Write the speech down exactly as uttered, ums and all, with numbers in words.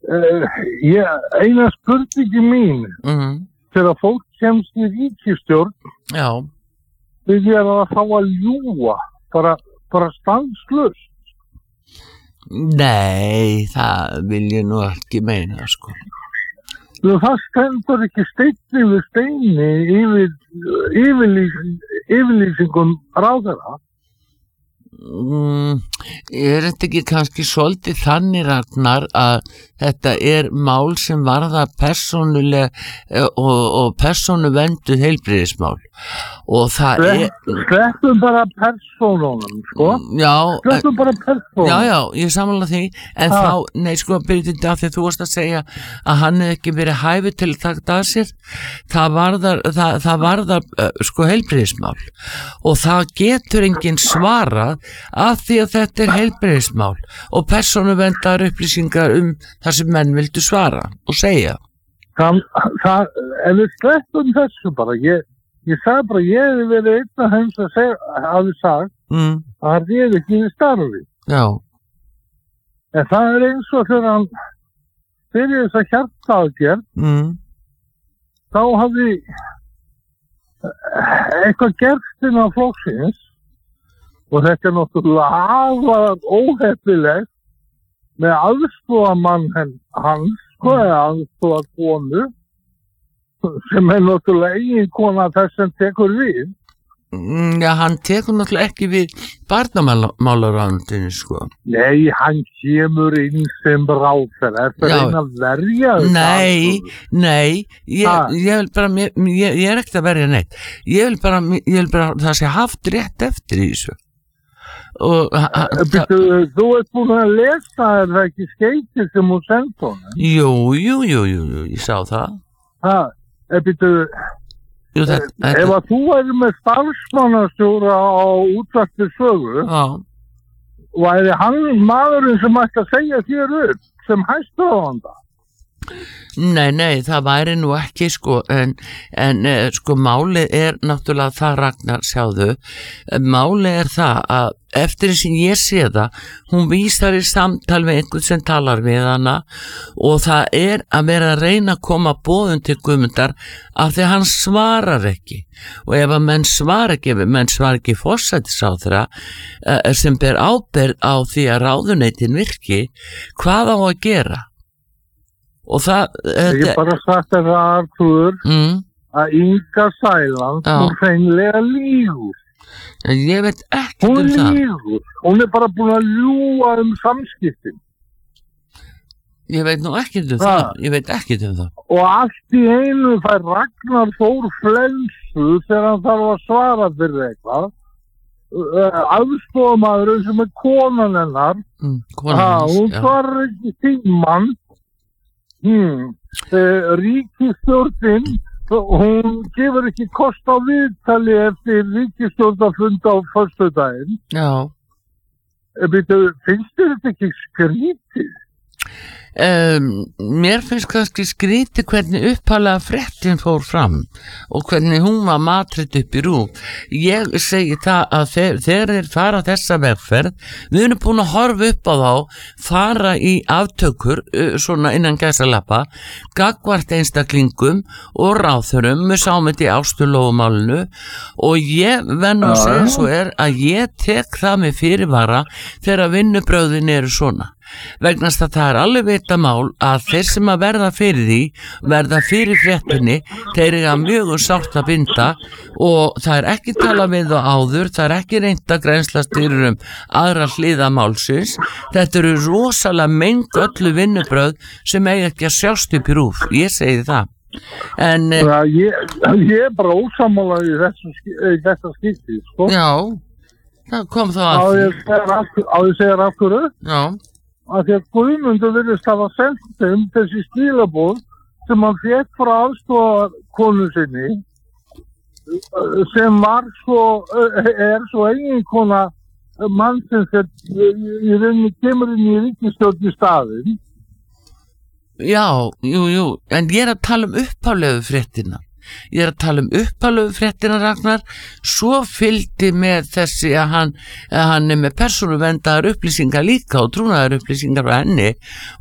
uh, ég, eina spurningi mín mm. þegar fólk kemst í ríkisstjórn Já, byrjar að fá að ljúga bara, bara stanslaust. nei, það vil ég nú ekki meina, sko. Nú, það stendur ekki steinn yfir steini yfir yfirlýsing, yfirlýsingum ráðherra. Mm, er þetta ekki kannski svolítið þannig, Ragnar, að þetta er mál sem varða persónuleg og, og persónuvendu heilbrigðismál og það er Sleppum bara persónunum, sko. Já, Sleppum bara persónunum. Já, já, ég sammála því, en ha. þá, nei, sko, byrjum þetta af því að þú varst að segja að hann hefði ekki verið hæfur til að taka að sér, það varðar, það, það varðar, uh, sko, heilbrigðismál og það getur enginn svarað af því að þetta er heilbrigðismál og persónuvendar upplýsingar um það sem menn vildu svara og segja. Það, það, ef við sleppum þessu bara, ég, ég sagði bara, ég hefði verið einn af heims að segja, hafi sagt, mm. að það er ekki í starfi. Já. En það er eins og þegar hann fyrir þess að hjartaðgerð, mm. þá hafði eitthvað gerst inn á flokksins og þetta er náttúrulega afar óheppilegt með aðstoðamann hans, sko, eða aðstoðakonu sem er náttúrulega eiginkona þess sem tekur við. Já, hann tekur náttúrulega ekki við barnamálaráðuneytinu, sko. Nei, hann kemur inn sem ráðherra. Er það einn að verja þetta? Nei, nei, ég, ég vil bara, ég, ég er ekkert að verja neitt. Ég vil bara, ég vil bara, það sé haft rétt eftir í þessu. Og, ha, Býttu, þú ert búin að lesa, er það ekki skeitið sem hún sendi honum? Jú, jú, jú, jú, jú, ég sá það. Ha, býttu, jú, það, ef að þú væri með starfsmannastjóra á útvarpi Sögu, já, væri hann maðurinn sem ætti að segja þér upp sem hæstráðanda? Nei, nei, það væri nú ekki, sko, en, en sko, málið er náttúrulega það, Ragnar, sjáðu, málið er það að eftir þess að ég sé það, hún vísar í samtal við einhvern sem talar við hana og það er að vera að reyna að koma boðum til Guðmundar af því að hann svarar ekki og ef að menn svara ekki, ef menn svara ekki forsætisráðherra sem ber ábyrgð á því að ráðuneytin virki, hvað á að gera? Og það ég er bara sagt að það er Artur mm. að Inga Sæland hún hreinlega lígur. Ég veit ekki hún um það. Hún lígur, hún er bara búin að ljúga um samskiptin. Ég veit nú ekki um það, það. Ég veit ekki um það. Og allt í einu fær Ragnar Þór flensu þegar hann þarf að svara fyrir eitthvað. Aðstofamaðurinn sem er konan hennar, mm, konan ha, hún svarar ekki tímann. Hmm. Uh, ríkisstjórnin hún gefur ekki kost á viðtali eftir ríkisstjórnarfund á föstudaginn. Já. Finnst þér þetta ekki skrítið? Um, mér finnst kannski skrítið hvernig upphaflega fréttin fór fram og hvernig hún var matrit upp í RÚV. Ég segi það að þeir, þeir þeir fara þessa vegferð, við erum búin að horfa upp á þá, fara í aftökur svona innan gæsalappa, gagnvart einstaklingum og ráðherrum, við sáum þetta í Ástulófumálinu og ég venn að segja svo er að ég tek það með fyrirvara þegar vinnubrögðin eru svona. Vegna að það er alveg vita mál að þeir sem að verða fyrir því verða fyrir fréttinni, þeir eru að mjög og sárt að binda og það er ekki tala við þá áður, það er ekki reynt að grænslast fyrir um aðra hliða málsins. Þetta eru rosalega mengt öllu vinnubröð sem eiga ekki að sjást upp í RÚV, ég segi það. En ja, ég, ég er bara ósammála í þetta skipti, sko. Já, það kom þá að því. Á því segir af hverju? Já. Að því að Guðmundur virðist hafa sendt þeim þessi stílabóð sem hann fékk frá aðstofakonu sinni sem var svo er svo eiginkona mannsins í rauninni kemur inn í ríkisstjórn í staðinn. Já, jú, jú, en ég er að tala um upphaflegu fréttina. Ég er að tala um upphaflegu fréttina, Ragnar, svo fylgdi með þessi að hann, að hann er með persónuvendaðar upplýsingar líka og trúnaðar upplýsingar á henni